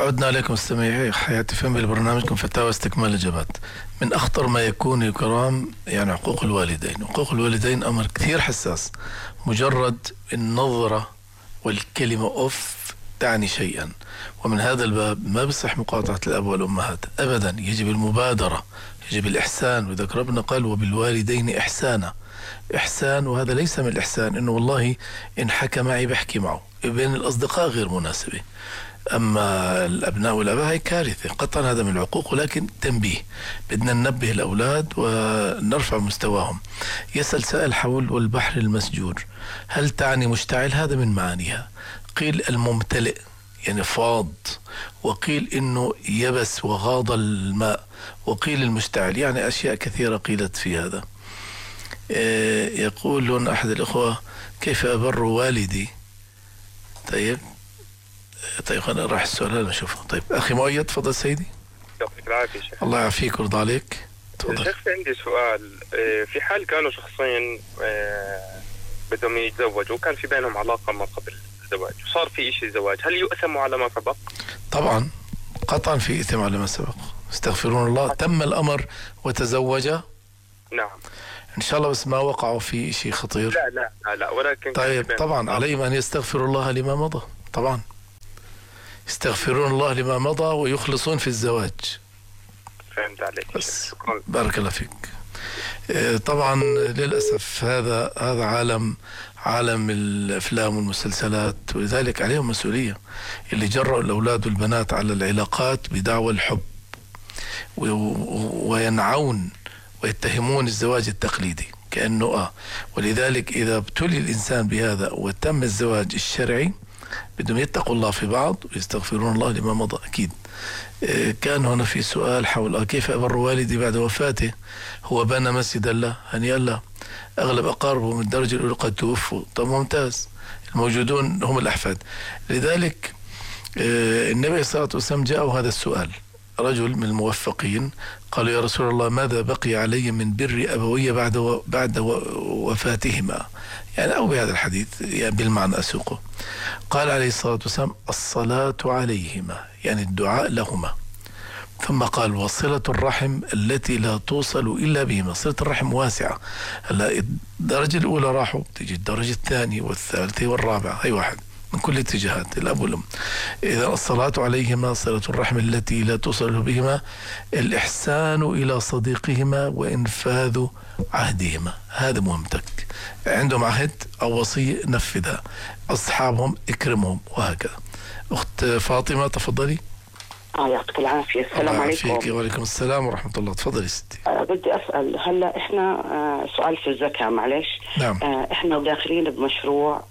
عدنا عليكم مستمعي حياتي فهم بالبرنامجكم فتاوى استكمال الإجابات. من أخطر ما يكون يا كرام يعني عقوق الوالدين. عقوق الوالدين أمر كثير حساس. مجرد النظرة والكلمة أوف تعني شيئا، ومن هذا الباب ما بصح مقاطعة الأب والأمهات أبدا. يجب المبادرة، يجب الإحسان، وإذا ربنا قال وبالوالدين إحسانا. إحسان، وهذا ليس من الإحسان إنه والله إن حكى معي بحكي معه. بين الأصدقاء غير مناسبة، أما الأبناء والأباء هي كارثة قطعا. هذا من العقوق، ولكن تنبيه، بدنا ننبه الأولاد ونرفع مستواهم. يسأل سائل حول والبحر المسجور هل تعني مشتعل؟ هذا من معانيها. قيل الممتلئ يعني فاض، وقيل إنه يبس وغاض الماء، وقيل المشتعل، يعني أشياء كثيرة قيلت في هذا. يقول لنا أحد الإخوة كيف أبر والدي؟ طيب أنا راح السؤال هذا نشوفه. طيب أخي مؤيد تفضل سيدي. يعطيك العافية شيخ. الله يعافيك ويرضى عليك. تفضل. شيخ عندي سؤال. في حال كانوا شخصين بدهم يتزوجوا وكان في بينهم علاقة ما قبل الزواج وصار في إشي زواج، هل يؤثموا على ما سبق؟ طبعا قطعا في إثم على ما سبق. استغفرون الله. تم الأمر وتزوج. نعم إن شاء الله، بس ما وقعوا في شيء خطير. لا ولكن طيب طبعا عليهم أن يستغفروا الله لما مضى. طبعا يستغفرون الله لما مضى ويخلصون في الزواج. فهمت عليك. شكرا. بارك الله فيك. طبعا للأسف هذا عالم الأفلام والمسلسلات، ولذلك عليهم مسؤولية اللي جرأوا الأولاد والبنات على العلاقات بدعوى الحب وينعون ويتهمون الزواج التقليدي كأنه ولذلك إذا ابتلي الإنسان بهذا وتم الزواج الشرعي بدهم يتقوا الله في بعض ويستغفرون الله لما مضى. أكيد. كان هنا في سؤال حول كيف أبر والدي بعد وفاته. هو بنى مسجدا له هنيئا له. أغلب أقاربه من الدرجة الأولى قد توفوا. طب ممتاز، الموجودون هم الأحفاد. لذلك النبي صلى الله عليه وسلم جاءه هذا السؤال، رجل من الموفقين قال يا رسول الله ماذا بقي علي من بر أبوي بعد وفاتهما، يعني أو بهذا الحديث يعني بالمعنى أسوقه. قال عليه الصلاة والسلام الصلاة عليهما، يعني الدعاء لهما. ثم قال وصلة الرحم التي لا توصل إلا بهما. صلة الرحم واسعة. هلا الدرجة الأولى راحوا، تيجي الدرجة الثانية والثالثة والرابعة، أي واحد من كل اتجاهات الأب والأم. إذا الصلاة عليهما صلة الرحم التي لا توصل بهما، الإحسان إلى صديقهما وإنفاذ عهدهما. هذا مهمتك. عندهم عهد أو وصية نفذها، أصحابهم اكرمهم، وهكذا. أخت فاطمة تفضلي. يعطيك العافية. السلام عليكم. وعليكم السلام ورحمة الله. تفضلي ستي. بدي أسأل هلا إحنا سؤال في الزكاة معلش. نعم. إحنا داخلين بمشروع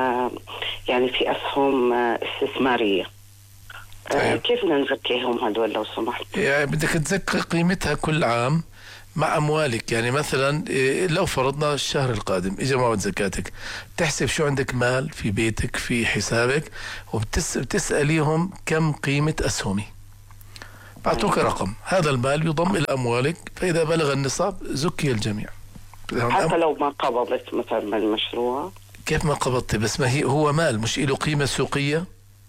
يعني في أسهم استثمارية. طيب. كيف بدنا نزكيهم هدول لو سمحت؟ يعني بدك تزكي قيمتها كل عام مع أموالك. يعني مثلا لو فرضنا الشهر القادم إجا موعد زكاتك، تحسب شو عندك مال في بيتك في حسابك، وبتسأليهم كم قيمة أسهمي، بعطوك رقم. هذا المال يضم إلى أموالك، فإذا بلغ النصاب زكي الجميع. حتى لو ما قبضت مثلا من المشروع. كيف ما قبضت؟ بس ما هو مال مش له قيمة سوقية.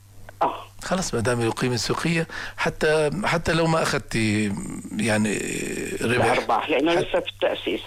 خلاص ما دام له قيمة سوقية، حتى لو ما أخذت يعني ربح لأنه لسه في التأسيس.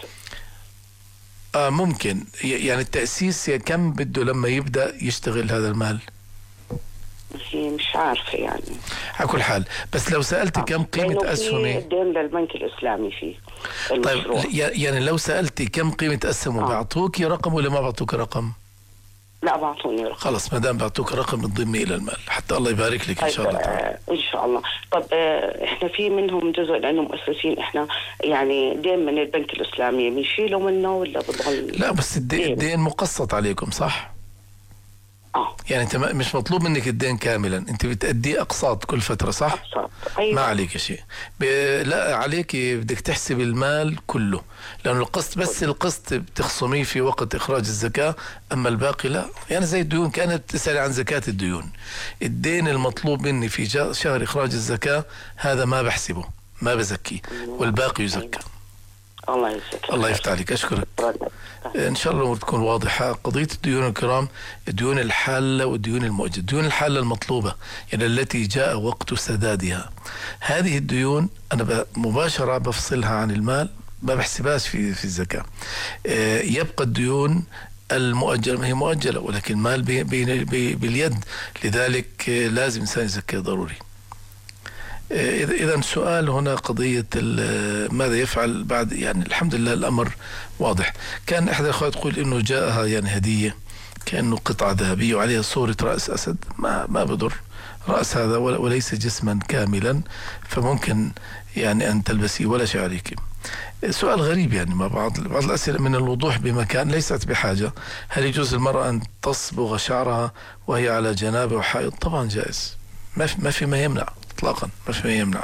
ممكن يعني التأسيس كم بده لما يبدأ يشتغل هذا المال؟ مش عارفة يعني. على كل حال، بس لو سألت كم قيمة أسهمي. الدين للبنك الإسلامي فيه المشروع. طيب يعني لو سألتي كم قيمة أسهمه بيعطوك رقم ولا ما بيعطوك رقم؟ لا بعطوني رقم. خلاص ما دام بعطوك رقم بتضمي إلى المال حتى الله يبارك لك إن شاء الله تعالى. إن شاء الله. طب إحنا في منهم جزء لأنه مؤسسين إحنا يعني دين من البنك الإسلامي بنشيله منه ولا بضل؟ لا بس الدين مقسط عليكم صح؟ يعني انت مش مطلوب منك الدين كاملا، انت بتأدي اقساط كل فترة صح؟ أقساط. أيوة. ما عليك شيء. لا عليك بدك تحسب المال كله، لأن القسط بس القسط بتخصميه في وقت إخراج الزكاة، أما الباقي لا. يعني زي الديون، كانت تسأل عن زكاة الديون. الدين المطلوب مني في شهر إخراج الزكاة هذا ما بحسبه، ما بزكيه، والباقي يزكى. الله يجزاك الله يفتح عليك، أشكرك. إن شاء الله الأمور تكون واضحة. قضية الديون الكرام، الديون الحالة والديون المؤجلة. الديون الحالة المطلوبة يعني التي جاء وقت سدادها، هذه الديون أنا مباشرة بفصلها عن المال، ما بحسبهاش في الزكاة. يبقى الديون المؤجلة ما هي مؤجلة، ولكن مال باليد، لذلك لازم الإنسان يزكي ضروري. إذا السؤال هنا قضية ماذا يفعل بعد، يعني الحمد لله الأمر واضح. كان أحد الأخوات يقول إنه جاءها يعني هدية كأنه قطعة ذهبية وعليها صورة رأس أسد، ما بضر رأس هذا وليس جسما كاملا، فممكن يعني أن تلبسيه ولا شيء عليك. سؤال غريب يعني، ما بعض الأسئلة من الوضوح بمكان ليست بحاجة. هل يجوز المرأة أن تصبغ شعرها وهي على جنابه وحائض؟ طبعا جائز، ما في ما يمنع اطلاقا، ما في ما يمنع.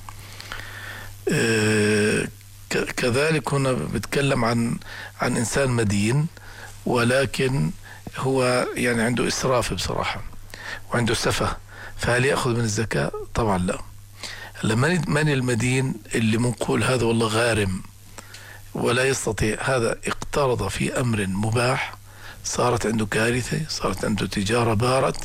كذلك هنا بتكلم عن انسان مدين، ولكن هو يعني عنده اسراف بصراحه وعنده سفه، فهل ياخذ من الزكاه؟ طبعا لا. من المدين اللي منقول هذا والله غارم ولا يستطيع، هذا اقترض في امر مباح، صارت عنده كارثة، صارت عنده تجارة بارت،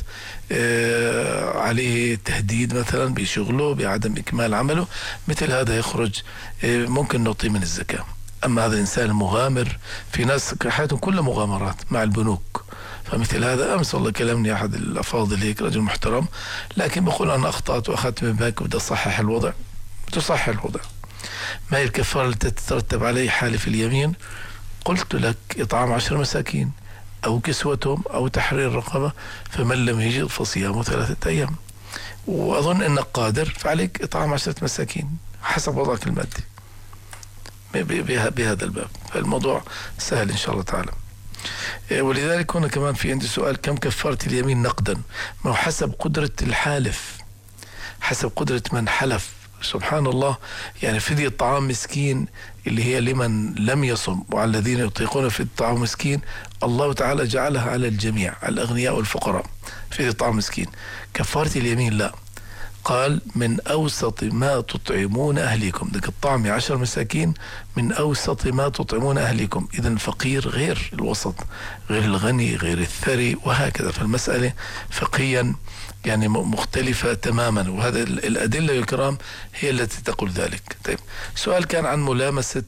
عليه تهديد مثلا بشغله بعدم إكمال عمله، مثل هذا يخرج، ممكن نعطيه من الزكاة. أما هذا الإنسان المغامر، في ناس حياتهم كلها مغامرات مع البنوك، فمثل هذا أمس والله كلمني أحد الأفاضل هيك رجل محترم، لكن بقول أنا أخطأت وأخذت من البنك وبدي أصحح الوضع. تصحح الوضع، ما هي الكفارة التي تترتب عليه حالف اليمين؟ قلت لك إطعام 10 مساكين أو كسوتهم أو تحرير رقبة، فمن لم يجد فصيام 3 أيام. وأظن أنك قادر، فعليك إطعام 10 مساكين حسب وضعك المادي بهذا الباب، فالموضوع سهل إن شاء الله تعالى. ولذلك هنا كمان في عندي سؤال، كم كفارة اليمين نقدا؟ ما هو حسب قدرة الحالف، حسب قدرة من حلف. سبحان الله، يعني فدية طعام مسكين اللي هي لمن لم يصم وعلى الذين يطيقون فدية طعام مسكين، الله تعالى جعلها على الجميع، على الأغنياء والفقراء، فدية طعام مسكين. كفارة اليمين لا، قال من أوسط ما تطعمون أهليكم، ذلك الطعم 10 مساكين من أوسط ما تطعمون أهليكم. إذن الفقير غير الوسط، غير الغني، غير الثري، وهكذا. فالمسألة فقهيا يعني مختلفة تماما، وهذا الأدلة الكرام هي التي تقول ذلك. طيب، سؤال كان عن ملامسة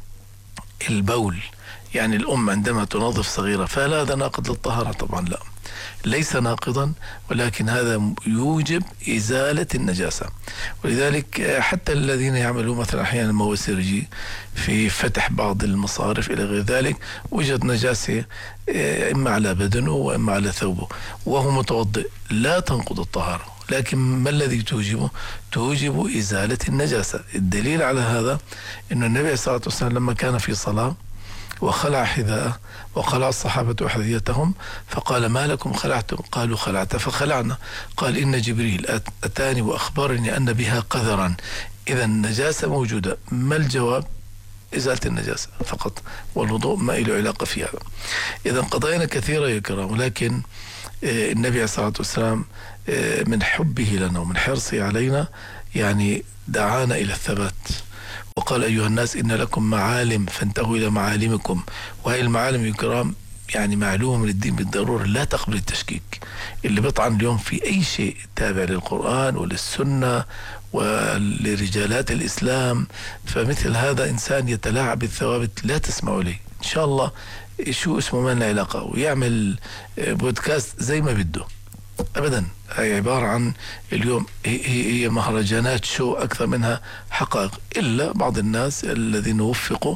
البول، يعني الأم عندما تنظف صغيرة، فهل هذا ناقض للطهارة؟ طبعا لا، ليس ناقضا، ولكن هذا يوجب إزالة النجاسة. ولذلك حتى الذين يعملون مثلا أحيانا مواسيرجي في فتح بعض المصارف إلى غير ذلك، وجد نجاسة إما على بدنه وإما على ثوبه وهو متوضئ، لا تنقض الطهارة، لكن ما الذي توجبه؟ توجب إزالة النجاسة. الدليل على هذا أن النبي صلى الله عليه وسلم لما كان في صلاة وخلع حذاءه وخلع الصحابة حذيتهم، فقال ما لكم خلعتم؟ قالوا خلعت فخلعنا. قال إن جبريل أتاني وأخبرني أن بها قذرا، إذا النجاسة موجودة. ما الجواب؟ إزالة النجاسة فقط، والوضوء ما له علاقة في هذا. إذا قضايا كثيرة يا كرام، ولكن النبي عليه الصلاة والسلام من حبه لنا ومن حرصه علينا يعني دعانا إلى الثبات، وقال أيها الناس إن لكم معالم فانتهوا إلى معالمكم. وهي المعالم الكرام يعني معلومة من الدين بالضرورة، لا تقبل التشكيك. اللي بيطعن اليوم في أي شيء تابع للقرآن وللسنة ولرجالات الإسلام، فمثل هذا إنسان يتلاعب بالثوابت، لا تسمعوا لي إن شاء الله. شو اسمه ما لنا علاقة، ويعمل بودكاست زي ما بده أبدا. هي عبارة عن اليوم هي مهرجانات شو أكثر منها حقائق، إلا بعض الناس الذين وفقوا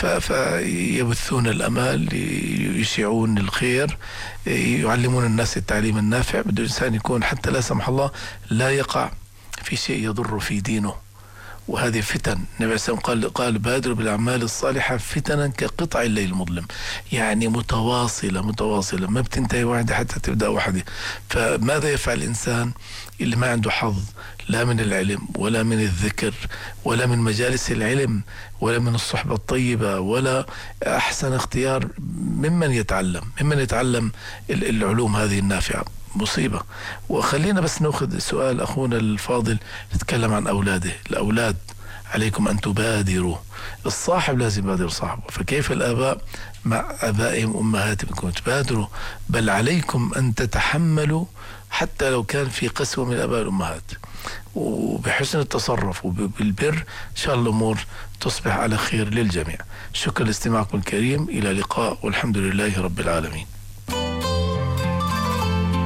فيبثون الأمال، يشيعون الخير، يعلمون الناس التعليم النافع. بده الإنسان يكون حتى لا سمح الله لا يقع في شيء يضر في دينه، وهذه فتن. النبي عليه الصلاة والسلام قال بادروا بالأعمال الصالحة فتنا كقطع الليل المظلم، يعني متواصلة ما بتنتهي واحدة حتى تبدأ واحدة. فماذا يفعل الإنسان اللي ما عنده حظ لا من العلم ولا من الذكر ولا من مجالس العلم ولا من الصحبة الطيبة ولا أحسن اختيار ممن يتعلم العلوم هذه النافعة؟ مصيبة. وخلينا بس نأخذ سؤال أخونا الفاضل، نتكلم عن أولاده. الأولاد عليكم أن تبادروا. الصاحب لازم يبادر صاحبه، فكيف الآباء مع آبائهم وأمهاتهم؟ أنكم تبادروا، بل عليكم أن تتحملوا حتى لو كان في قسوة من الآباء والأمهات، وبحسن التصرف وبالبر إن شاء الله الأمور تصبح على خير للجميع. شكرا لاستماعكم الكريم، إلى لقاء والحمد لله رب العالمين.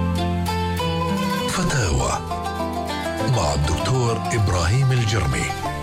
فتاوى مع الدكتور إبراهيم الجرمي.